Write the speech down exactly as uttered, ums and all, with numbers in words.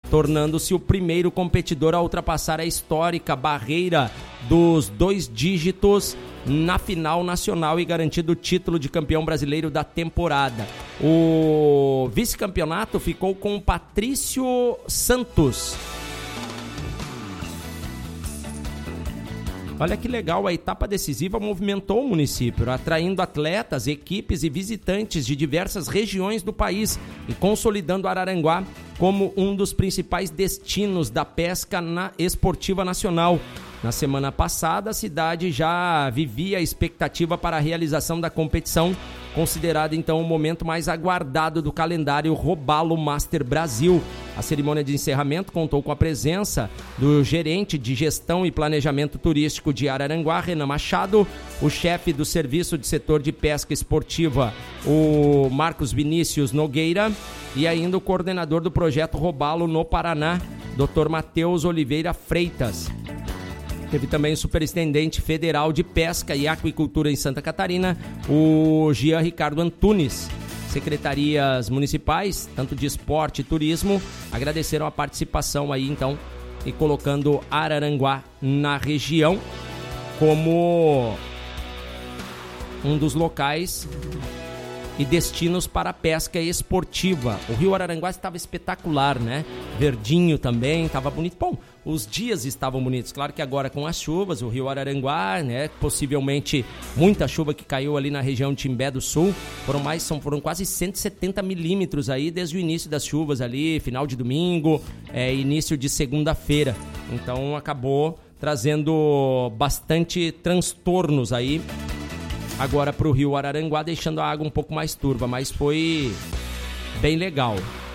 tornando-se o primeiro competidor a ultrapassar a histórica barreira dos dois dígitos na final nacional e garantido o título de campeão brasileiro da temporada. O vice-campeonato ficou com o Patrício Santos. Olha que legal, a etapa decisiva movimentou o município, atraindo atletas, equipes e visitantes de diversas regiões do país e consolidando Araranguá como um dos principais destinos da pesca na esportiva nacional. Na semana passada, a cidade já vivia a expectativa para a realização da competição, considerada então o momento mais aguardado do calendário Robalo Master Brasil. A cerimônia de encerramento contou com a presença do gerente de gestão e planejamento turístico de Araranguá, Renan Machado, o chefe do serviço de setor de pesca esportiva, o Marcos Vinícius Nogueira, e ainda o coordenador do projeto Robalo no Paraná, doutor Matheus Oliveira Freitas. Teve também o superintendente federal de pesca e aquicultura em Santa Catarina, o Jean Ricardo Antunes. Secretarias municipais, tanto de esporte e turismo, agradeceram a participação aí, então, e colocando Araranguá na região como um dos locais e destinos para a pesca esportiva. O Rio Araranguá estava espetacular, né? Verdinho também, estava bonito. Bom, os dias estavam bonitos. Claro que agora com as chuvas, o Rio Araranguá, né? Possivelmente muita chuva que caiu ali na região de Timbé do Sul. Foram mais, são, foram quase cento e setenta milímetros aí desde o início das chuvas ali, final de domingo, é, início de segunda-feira. Então acabou trazendo bastante transtornos aí agora para o Rio Araranguá, deixando a água um pouco mais turva, mas foi bem legal.